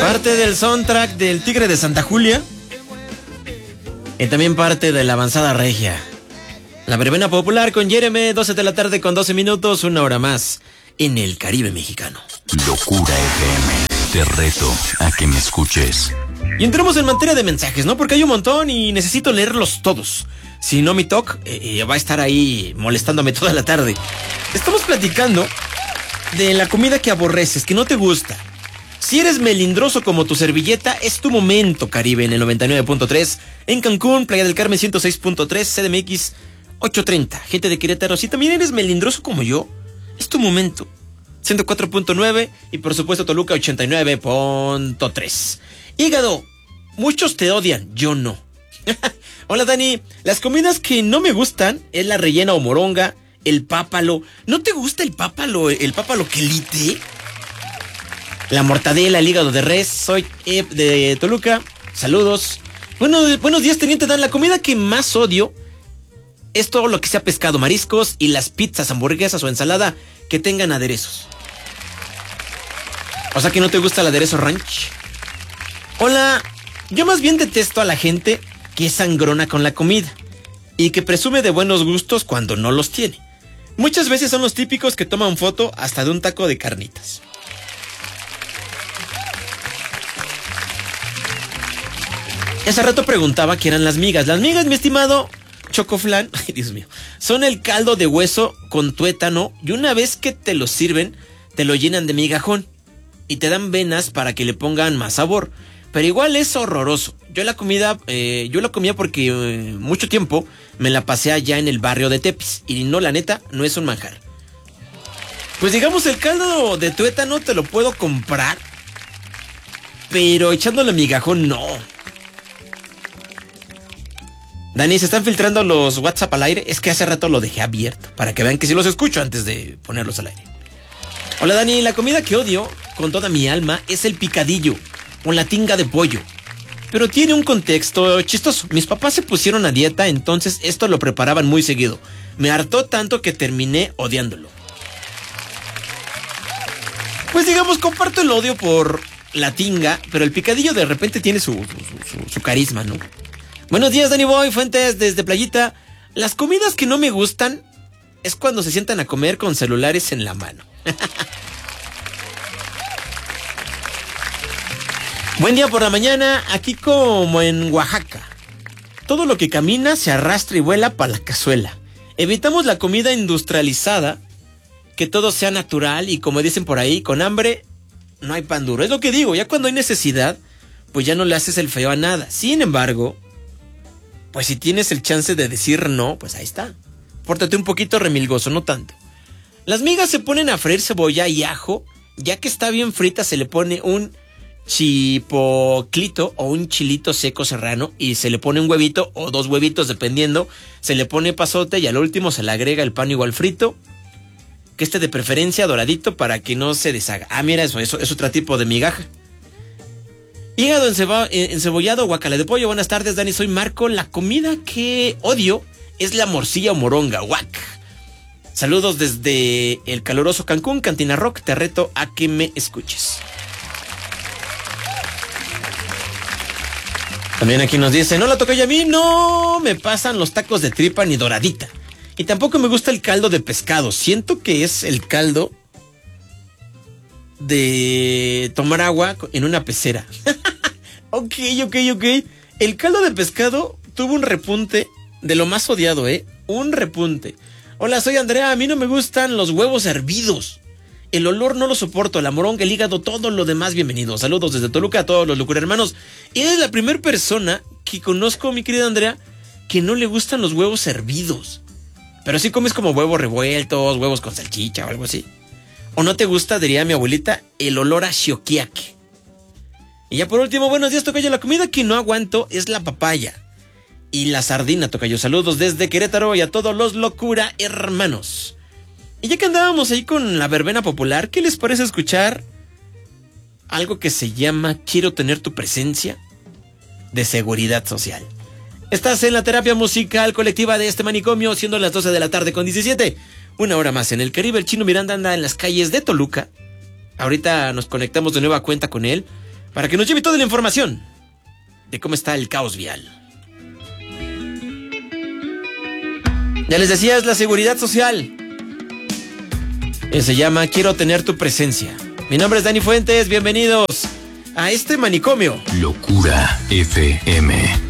Parte del soundtrack del Tigre de Santa Julia. Y también parte de la avanzada regia. La verbena popular con Jeremy, 12 de la tarde con 12 minutos, una hora más en el Caribe mexicano. Locura FM, te reto a que me escuches. Y entramos en materia de mensajes, ¿no? Porque hay un montón y necesito leerlos todos. Si no, mi talk va a estar ahí molestándome toda la tarde. Estamos platicando de la comida que aborreces, que no te gusta. Si eres melindroso como tu servilleta, es tu momento, Caribe, en el 99.3. En Cancún, Playa del Carmen 106.3, CDMX 830. Gente de Querétaro, si también eres melindroso como yo, es tu momento. 104.9 y por supuesto Toluca 89.3. Hígado, muchos te odian, yo no. Hola Dani, las comidas que no me gustan es la rellena o moronga, el pápalo. ¿No te gusta el pápalo quelite? La mortadela, el hígado de res. Soy de Toluca, saludos. Buenos días, teniente Dan. La comida que más odio es todo lo que sea pescado, mariscos y las pizzas, hamburguesas o ensalada que tengan aderezos. O sea que no te gusta el aderezo ranch. Hola, yo más bien detesto a la gente que es sangrona con la comida y que presume de buenos gustos cuando no los tiene. Muchas veces son los típicos que toman foto hasta de un taco de carnitas. Hace rato preguntaba qué eran las migas. Las migas, mi estimado Chocoflan, ay Dios mío, son el caldo de hueso con tuétano y una vez que te lo sirven, te lo llenan de migajón y te dan venas para que le pongan más sabor. Pero igual es horroroso. Yo la comía porque mucho tiempo me la pasé allá en el barrio de Tepis y no, la neta, no es un manjar. Pues digamos, el caldo de tuétano te lo puedo comprar, pero echándole migajón no. Dani, se están filtrando los WhatsApp al aire. Es que hace rato lo dejé abierto para que vean que sí los escucho antes de ponerlos al aire. Hola Dani, la comida que odio con toda mi alma es el picadillo o la tinga de pollo. Pero tiene un contexto chistoso. Mis papás se pusieron a dieta, entonces esto lo preparaban muy seguido. Me hartó tanto que terminé odiándolo. Pues digamos, comparto el odio por la tinga, pero el picadillo de repente tiene su carisma, ¿no? Buenos días, Danny Boy, Fuentes desde Playita. Las comidas que no me gustan es cuando se sientan a comer con celulares en la mano. Buen día por la mañana, aquí como en Oaxaca. Todo lo que camina se arrastra y vuela para la cazuela. Evitamos la comida industrializada, que todo sea natural y como dicen por ahí, con hambre no hay pan duro. Es lo que digo, ya cuando hay necesidad, pues ya no le haces el feo a nada. Sin embargo, pues si tienes el chance de decir no, pues ahí está. Pórtate un poquito remilgoso, no tanto. Las migas se ponen a freír cebolla y ajo. Ya que está bien frita, se le pone un chipoclito o un chilito seco serrano y se le pone un huevito o 2 huevitos dependiendo. Se le pone pasote y al último se le agrega el pan igual frito, que esté de preferencia doradito para que no se deshaga. Ah, mira, eso es otro tipo de migaja. Hígado encebollado, guacala de pollo. Buenas tardes, Dani, soy Marco. La comida que odio es la morcilla o moronga, guac. Saludos desde el caluroso Cancún, Cantina Rock. Te reto a que me escuches. También aquí nos dicen, no la toqué yo a mí, no me pasan los tacos de tripa ni doradita. Y tampoco me gusta el caldo de pescado. Siento que es el caldo de tomar agua en una pecera. Ok. El caldo de pescado tuvo un repunte de lo más odiado, un repunte. Hola, soy Andrea, a mí no me gustan los huevos hervidos. El olor no lo soporto, la moronga, el hígado, todo lo demás, bienvenido. Saludos desde Toluca a todos los locura hermanos. Eres la primera persona que conozco, mi querida Andrea, que no le gustan los huevos hervidos. Pero sí comes como huevos revueltos, huevos con salchicha o algo así. O no te gusta, diría mi abuelita, el olor a shiokiake. Y ya por último, buenos días, tocayo. La comida que no aguanto es la papaya y la sardina, tocayo. Saludos desde Querétaro y a todos los locura hermanos. Y ya que andábamos ahí con la verbena popular, ¿qué les parece escuchar algo que se llama Quiero tener tu presencia de seguridad social? Estás en la terapia musical colectiva de este manicomio, siendo las 12 de la tarde con 17. Una hora más en el Caribe. El Chino Miranda anda en las calles de Toluca. Ahorita nos conectamos de nueva cuenta con él. para que nos lleve toda la información de cómo está el caos vial. Ya les decía, es la seguridad social. Se llama Quiero tener tu presencia. Mi nombre es Dani Fuentes, bienvenidos a este manicomio. Locura FM.